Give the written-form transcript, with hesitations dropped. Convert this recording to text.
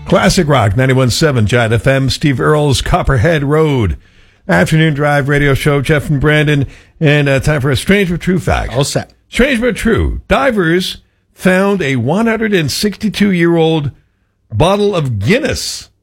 Classic Rock 91.7 Giant FM, Steve Earle's Copperhead Road. Afternoon Drive radio show, Jeff and Brandon, and time for a strange but true fact. All set. Strange but true. Divers found a 162-year-old bottle of Guinness